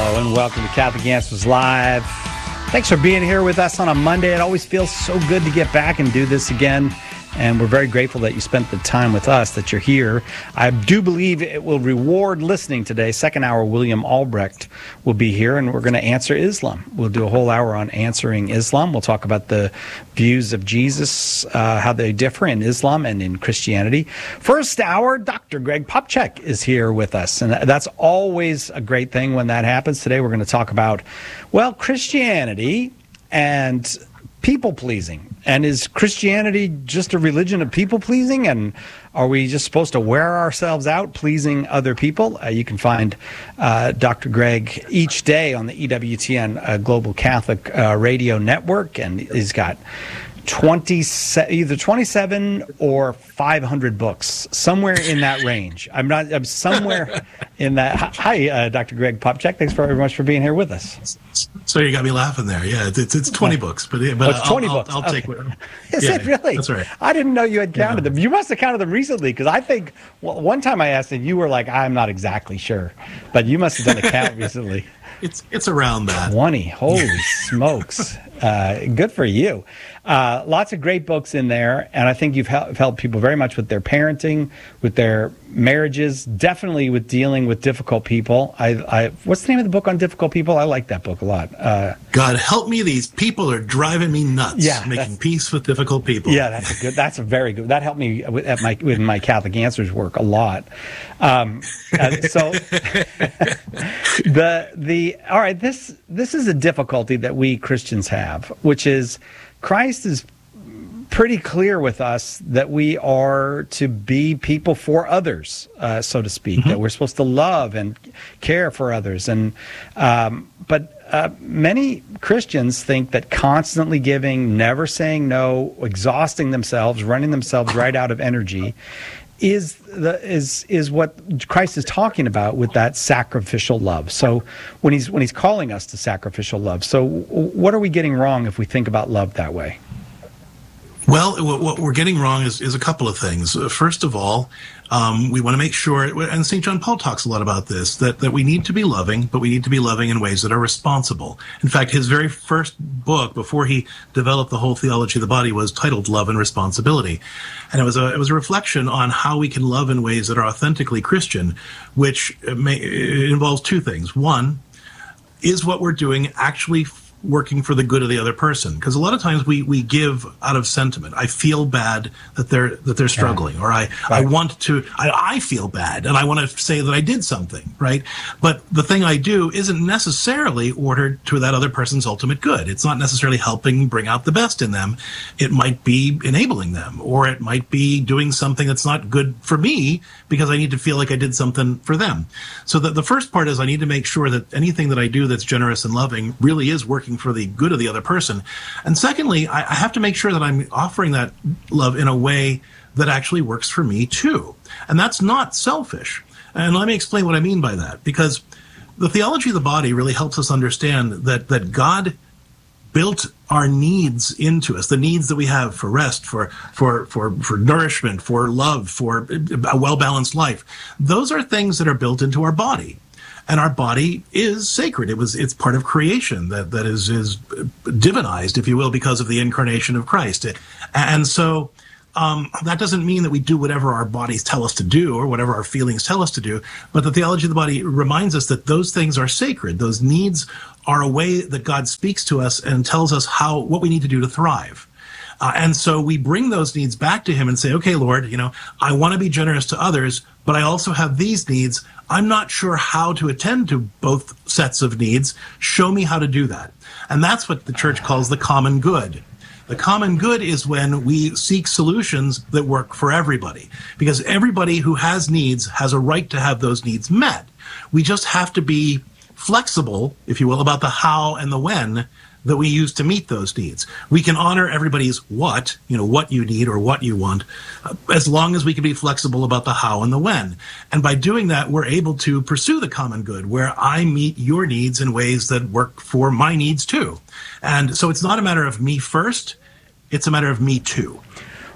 and welcome to Catholic Answers Live. Thanks for being here with us on a Monday. It always feels so good to get back and do this again. And we're very grateful that you spent the time with us, that you're here. I do believe it will reward listening today. Second hour, William Albrecht will be here, and we're going to answer Islam. We'll do a whole hour on answering Islam. We'll talk about the views of Jesus, how they differ in Islam and in Christianity. First hour, Dr. Greg Popcak is here with us, and that's always a great thing when that happens. Today we're going to talk about, well, Christianity and people-pleasing. And is Christianity just a religion of people-pleasing? And are we just supposed to wear ourselves out pleasing other people? You can find Dr. Greg each day on the EWTN Global Catholic Radio Network. And he's got either 27 or 500 books, somewhere in that range. I'm somewhere in that. Hi, Dr. Greg Popcak. Thanks very much for being here with us. So you got me laughing there. Yeah, it's 20 books, but it's 20 books. I'll take whatever. Is it really? That's right. I didn't know you had counted them. You must have counted them recently, because I think one time I asked and you were like, I'm not exactly sure, but you must have done a count recently. It's around that. 20. Holy smokes. Good for you. Lots of great books in there, and I think you've helped people very much with their parenting, with their marriages, definitely with dealing with difficult people. What's the name of the book on difficult people? I like that book a lot. God help me, these people are driving me nuts. Yeah, making peace with difficult people. Yeah, that's a very good. That helped me with my Catholic Answers work a lot. So all right, this is a difficulty that we Christians have, which is Christ is pretty clear with us that we are to be people for others, so to speak, that we're supposed to love and care for others. And but many Christians think that constantly giving, never saying no, exhausting themselves, running themselves right out of energy is what Christ is talking about with that sacrificial love. So when he's calling us to sacrificial love, so what are we getting wrong if we think about love that way? Well, what we're getting wrong is a couple of things. First of all, we want to make sure, and St. John Paul talks a lot about this, that we need to be loving, but we need to be loving in ways that are responsible. In fact, his very first book, before he developed the whole theology of the body, was titled Love and Responsibility. And it was a reflection on how we can love in ways that are authentically Christian, which it involves two things. One, is what we're doing actually working for the good of the other person? Because a lot of times we give out of sentiment. I feel bad that they're struggling, or I feel bad and I want to say that I did something, right? But the thing I do isn't necessarily ordered to that other person's ultimate good. It's not necessarily helping bring out the best in them. It might be enabling them, or it might be doing something that's not good for me because I need to feel like I did something for them. So the first part is I need to make sure that anything that I do that's generous and loving really is working for the good of the other person. And secondly, I have to make sure that I'm offering that love in a way that actually works for me too. And that's not selfish. And let me explain what I mean by that, because the theology of the body really helps us understand that God built our needs into us, the needs that we have for rest, for nourishment, for love, for a well-balanced life. Those are things that are built into our body. And our body is sacred. It's part of creation that is divinized, if you will, because of the incarnation of Christ. And so that doesn't mean that we do whatever our bodies tell us to do or whatever our feelings tell us to do. But the theology of the body reminds us that those things are sacred. Those needs are a way that God speaks to us and tells us what we need to do to thrive. And so we bring those needs back to him and say, okay, Lord, I want to be generous to others, but I also have these needs. I'm not sure how to attend to both sets of needs. Show me how to do that. And that's what the church calls the common good. The common good is when we seek solutions that work for everybody, because everybody who has needs has a right to have those needs met. We just have to be flexible, if you will, about the how and the when that we use to meet those needs. We can honor everybody's what you need or what you want, as long as we can be flexible about the how and the when. And by doing that, we're able to pursue the common good, where I meet your needs in ways that work for my needs too. And so it's not a matter of me first, it's a matter of me too.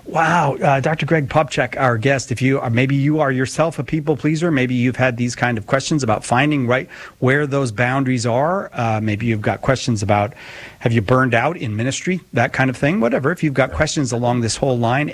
Wow. Dr. Greg Popcak, our guest, if you are, maybe you are yourself a people pleaser, maybe you've had these kind of questions about finding right where those boundaries are. Maybe you've got questions about, have you burned out in ministry, that kind of thing, whatever. If you've got questions along this whole line,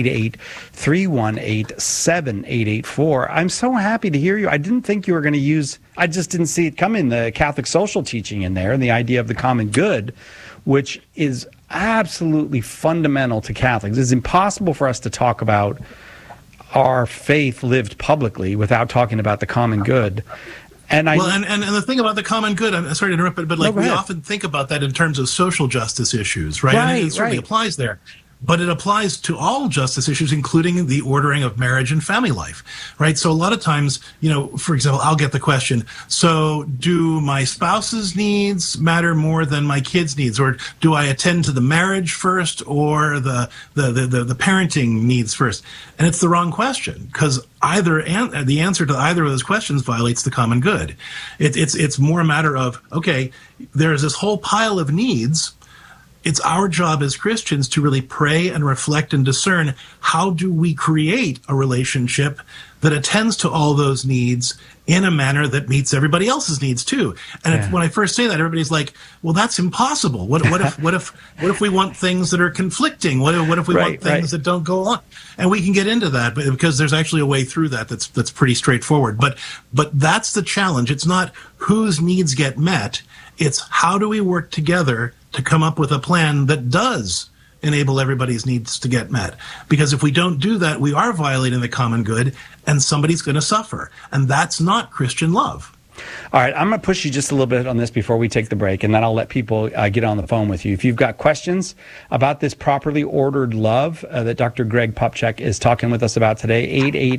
888-318-7884. I'm so happy to hear you. I didn't think you were going to use, I just didn't see it come in the Catholic social teaching in there and the idea of the common good, which is absolutely fundamental to Catholics. It's impossible for us to talk about our faith lived publicly without talking about the common good. And the thing about the common good, I'm sorry to interrupt, but like we often think about that in terms of social justice issues, right? And it certainly applies there. But it applies to all justice issues, including the ordering of marriage and family life, right? So a lot of times, for example, I'll get the question, so do my spouse's needs matter more than my kids' needs? Or do I attend to the marriage first or the parenting needs first? And it's the wrong question, because the answer to either of those questions violates the common good. It's more a matter of, okay, there's this whole pile of needs. It's our job as Christians to really pray and reflect and discern, how do we create a relationship that attends to all those needs in a manner that meets everybody else's needs too? And when I first say that, everybody's like, well, that's impossible. What if we want things that are conflicting? What if we want things that don't go on? And we can get into that, because there's actually a way through that that's pretty straightforward. But that's the challenge. It's not whose needs get met. It's how do we work together to come up with a plan that does enable everybody's needs to get met. Because if we don't do that, we are violating the common good, and somebody's going to suffer. And that's not Christian love. All right, I'm going to push you just a little bit on this before we take the break, and then I'll let people get on the phone with you. If you've got questions about this properly ordered love that Dr. Greg Popcak is talking with us about today,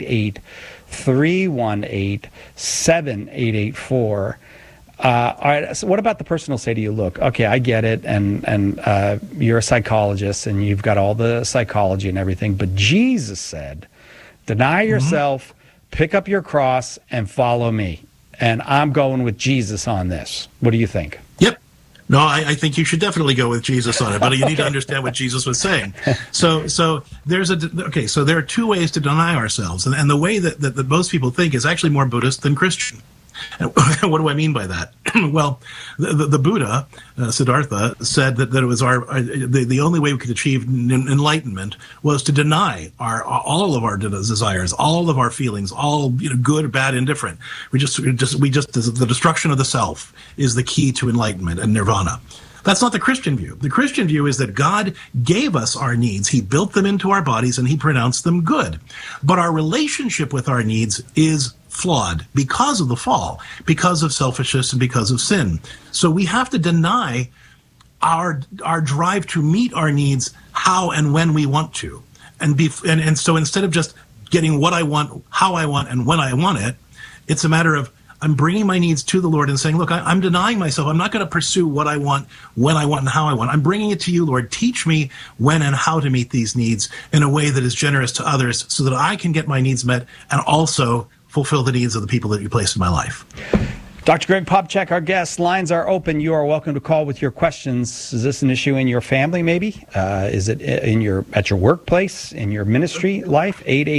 888-318-7884. All right, so what about the person who'll say to you, look, okay, I get it, and you're a psychologist, and you've got all the psychology and everything, but Jesus said, deny yourself, pick up your cross, and follow me. And I'm going with Jesus on this. What do you think? Yep. No, I think you should definitely go with Jesus on it, but you need to understand what Jesus was saying. So there are two ways to deny ourselves, and the way that most people think is actually more Buddhist than Christian. And what do I mean by that? Well, the Buddha, Siddhartha, said that it was the only way we could achieve enlightenment was to deny all of our desires, all of our feelings, all good, bad, indifferent. The destruction of the self is the key to enlightenment and nirvana. That's not the Christian view. The Christian view is that God gave us our needs. He built them into our bodies, and he pronounced them good. But our relationship with our needs is flawed because of the fall, because of selfishness, and because of sin. So we have to deny our drive to meet our needs how and when we want to. And so instead of just getting what I want, how I want, and when I want it, it's a matter of I'm bringing my needs to the Lord and saying, look, I'm denying myself. I'm not going to pursue what I want, when I want, and how I want. I'm bringing it to you, Lord. Teach me when and how to meet these needs in a way that is generous to others so that I can get my needs met and also fulfill the needs of the people that you placed in my life. Dr. Greg Popcak, our guest. Lines are open. You are welcome to call with your questions. Is this an issue in your family, maybe? Is it at your workplace, in your ministry life?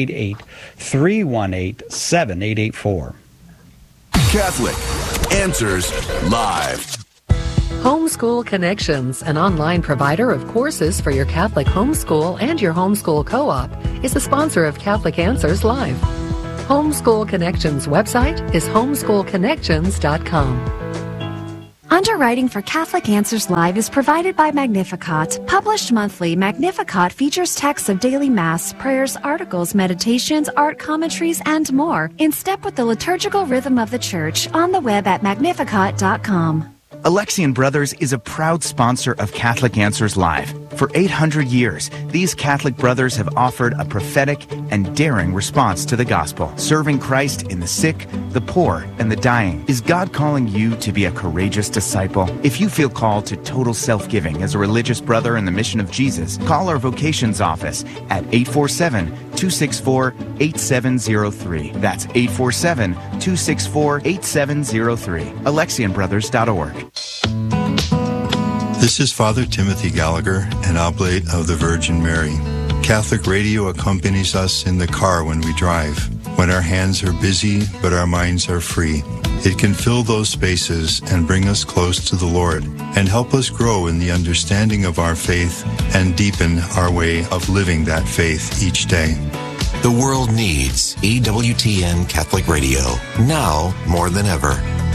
888-318-7884. Catholic Answers Live. Homeschool Connections, an online provider of courses for your Catholic homeschool and your homeschool co-op, is a sponsor of Catholic Answers Live. Homeschool Connections website is homeschoolconnections.com. Underwriting for Catholic Answers Live is provided by Magnificat. Published monthly, Magnificat features texts of daily Mass, prayers, articles, meditations, art commentaries, and more, in step with the liturgical rhythm of the Church, on the web at magnificat.com. Alexian Brothers is a proud sponsor of Catholic Answers Live. For 800 years, these Catholic brothers have offered a prophetic and daring response to the gospel, serving Christ in the sick, the poor, and the dying. Is God calling you to be a courageous disciple? If you feel called to total self-giving as a religious brother in the mission of Jesus, call our vocations office at 847-264-8703. That's 847-264-8703. AlexianBrothers.org. This is Father Timothy Gallagher, an oblate of the Virgin Mary. Catholic radio accompanies us in the car when we drive, when our hands are busy but our minds are free. It can fill those spaces and bring us close to the Lord and help us grow in the understanding of our faith and deepen our way of living that faith each day. The world needs EWTN Catholic Radio now more than ever.